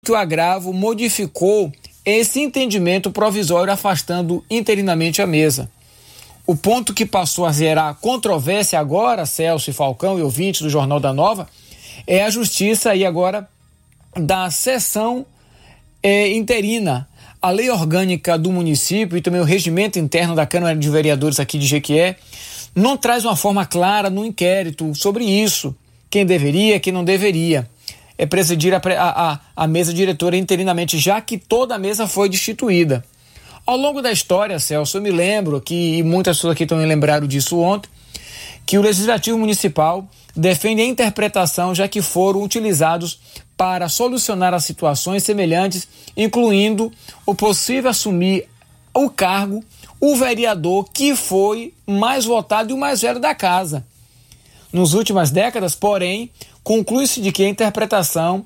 que o agravo modificou esse entendimento provisório, afastando interinamente a mesa. O ponto que passou a gerar controvérsia agora, Celso e Falcão e ouvintes do Jornal da Nova, é a justiça aí agora da sessão interina. A lei orgânica do município e também o regimento interno da Câmara de Vereadores aqui de Jequié não traz uma forma clara no inquérito sobre isso, quem deveria, quem não deveria presidir a mesa diretora interinamente, já que toda a mesa foi destituída. Ao longo da história, Celso, eu me lembro que, e muitas pessoas aqui também lembraram disso ontem, que o Legislativo Municipal defende a interpretação, já que foram utilizados para solucionar as situações semelhantes, incluindo o possível assumir o cargo, o vereador que foi mais votado e o mais velho da casa. Nas últimas décadas, porém, conclui-se de que a interpretação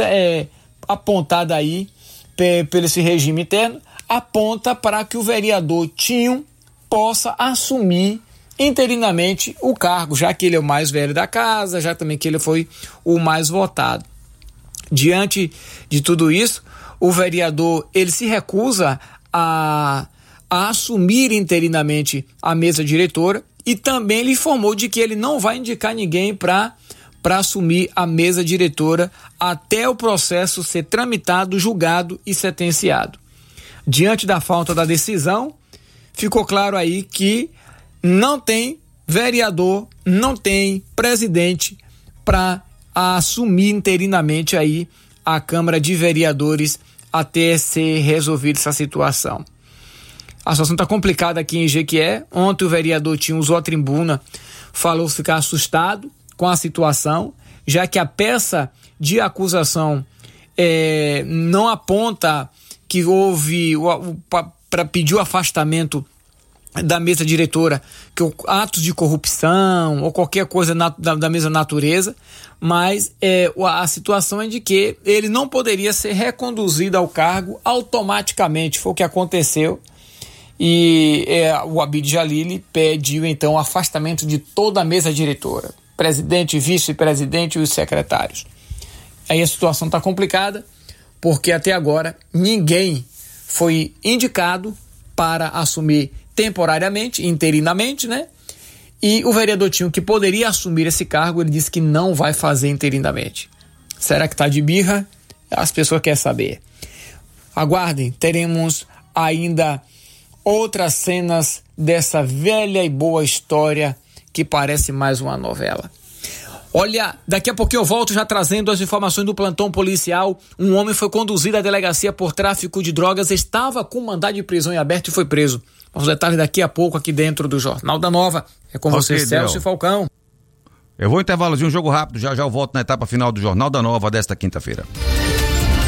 apontada aí pelo esse regime interno aponta para que o vereador Tinho possa assumir interinamente o cargo, já que ele é o mais velho da casa, já também que ele foi o mais votado. Diante de tudo isso, o vereador ele se recusa a assumir interinamente a mesa diretora e também ele informou de que ele não vai indicar ninguém para assumir a mesa diretora até o processo ser tramitado, julgado e sentenciado. Diante da falta da decisão, ficou claro aí que não tem vereador, não tem presidente para assumir interinamente aí a Câmara de Vereadores até ser resolvida essa situação. A situação está complicada aqui em Jequié. Ontem o vereador Tinho usou a tribuna, falou ficar assustado com a situação, já que a peça de acusação não aponta que houve para pedir o afastamento da mesa diretora, que atos de corrupção ou qualquer coisa da mesma natureza, mas a situação é de que ele não poderia ser reconduzido ao cargo automaticamente. Foi o que aconteceu e o Abid Jalili pediu então o afastamento de toda a mesa diretora, presidente, vice-presidente e os secretários. Aí a situação está complicada, porque até agora ninguém foi indicado para assumir temporariamente, interinamente, né? E o vereador Tinho, que poderia assumir esse cargo, ele disse que não vai fazer interinamente. Será que está de birra? As pessoas querem saber. Aguardem, teremos ainda outras cenas dessa velha e boa história que parece mais uma novela. Olha, daqui a pouquinho eu volto já trazendo as informações do plantão policial. Um homem foi conduzido à delegacia por tráfico de drogas, estava com mandado de prisão em aberto e foi preso. Os detalhes daqui a pouco aqui dentro do Jornal da Nova. É com você, Celso e Falcão. Eu vou intervalo de um jogo rápido, já eu volto na etapa final do Jornal da Nova desta quinta-feira.